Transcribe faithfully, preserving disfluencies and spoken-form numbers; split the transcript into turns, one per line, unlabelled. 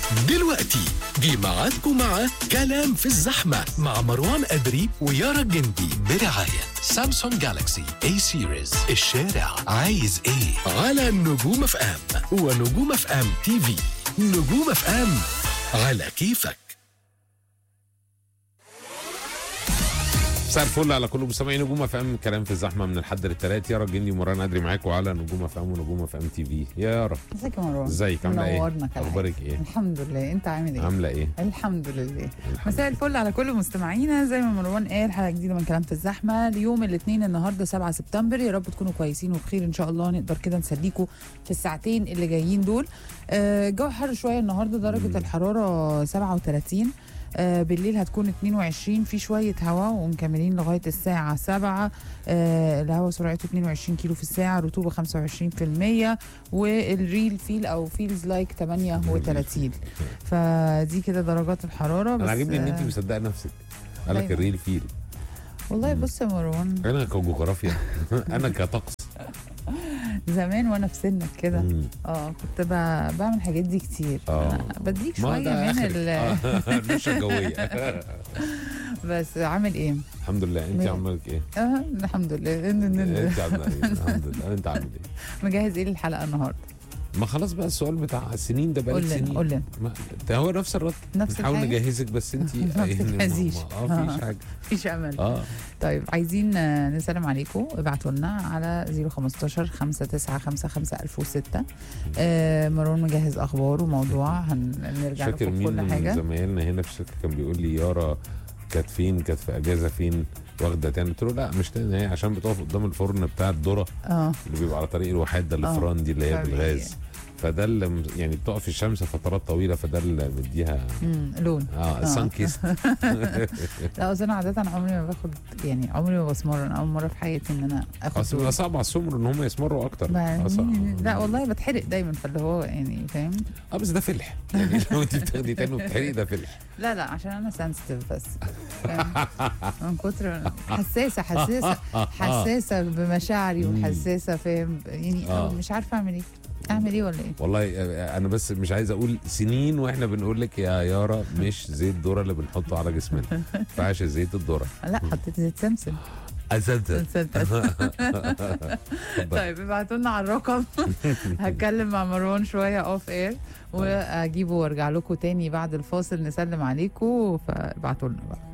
دلوقتي جه ميعادكم مع كلام في الزحمة مع مروان أدري ويارا الجندي برعاية سامسونج جالاكسي اي سيريز. الشارع عايز ايه على نجوم اف ام ونجوم اف ام تي في. نجوم اف ام على كيفك.
مساء الفل على كل مستمعين نجوم اف ام. كلام في الزحمه من الحد للثلاث. يارا الجندي ومروان ادري معاكم على نجوم اف ام ونجوم اف ام تي في. يا يارا
ازيك يا مروان؟
ازيك عامله ايه؟
منورنا كالعادة.
اخبارك ايه؟
الحمد لله، انت عامل ايه؟
عامله ايه؟
الحمد لله.
الحمد
مساء الفل على كل مستمعينا. زي ما مروان قال، حلقه جديده من كلام في الزحمه اليوم الاثنين النهارده سبعة سبتمبر. يا رب تكونوا كويسين وبخير ان شاء الله. نقدر كده نسليكم في الساعتين اللي جايين دول. آه، الجو حر شويه النهارده، درجه
مم.
الحراره سبعة وثلاثين. آه، بالليل هتكون اتنين وعشرين، في شويه هواء ومكملين لغايه الساعه سبعة. آه، الهواء سرعته اتنين وعشرين كيلو في الساعه، رطوبه خمسة وعشرين بالمية، والريل فيل او فيلز لايك ثمانية وثلاثين. فدي كده درجات الحراره.
انا
بس
عاجبني ان انت
آه،
مصدقه نفسك. قالك
دايما.
الريل فيل.
والله
مم.
بص يا مروان،
انا كجغرافيا انا كطقس.
زمان وانا في سنك كده
مم.
اه كنت ب- بعمل الحاجات دي كتير.
آه.
أنا بديك
ما
شويه
ده
من
آخر.
ال...
آه، النشا الجويه.
بس عامل ايه؟
الحمد لله. انت
مي-
عامله ايه؟
اه الحمد لله. إن- إن- إن-
انت عامله ايه؟ الحمد لله. انت عامل ايه؟
مجهز ايه للحلقه النهارده؟
ما خلاص بقى السؤال بتاع السنين ده بقى
قول لنا
سنين.
قول لنا
ما ده هو نفس الرد.
نفس
نحاول
الحاجة؟
نجهزك بس انت
ما بتتهزيش.
اه مفيش حاجه.
مفيش امل.
اه
طيب عايزين آه، نسلم عليكم. ابعتوا لنا على صفر خمستاشر خمسة تسعة خمسة خمسة ألف وستة. آه، مروان مجهز اخبار وموضوع هنرجع
فاكر
لكم
مين
كل
من
حاجه.
زمايلنا هنا في الشركه كان بيقول لي يارا كانت فين؟ كانت في اجازه فين؟ واخده تاني؟ قلت له لا مش تاني، هي عشان بتقف قدام الفرن بتاع الذره
اه
اللي بيبقى على طريق الواحات ده، اللي
آه.
فران دي اللي هي
فبي-
بالغاز. فده اللي م- يعني بتقف في الشمس فترات طويله، فده اللي مديها
مم، لون.
اه سان كيست.
لا اصل انا عاده عمري ما باخد، يعني عمري ما بسمر. انا اول مره في حياتي ان انا اخد
اصل بيبقى صعب على السمر ان هم يسمروا اكتر.
ما-
آه، صعب.
لا والله بتحرق دايما، فاللي هو يعني فاهم.
اه بس ده فلح يعني لو انت بتاخدي تاني وبتحرقي ده فلح.
لا لا عشان انا سنسيتيف بس. فاهم؟ من كتر حساسه حساسه حساسه بمشاعري
مم.
وحساسه، فاهم يعني.
آه.
مش عارفه اعمل ايه، اعمل ايه ولا ايه.
والله آه، انا بس مش عايز اقول سنين واحنا بنقول لك يا يارا مش زيت ذره اللي بنحطه على جسمنا، ما ينفعش زيت الذره.
لا حطيت زيت سمسم.
اسد.
طيب ابعتوا لنا على الرقم. هتكلم مع مروان شويه اوف اير واجيبه وارجع لكم تاني بعد الفاصل نسلم عليكم، فابعتوا لنا بقى.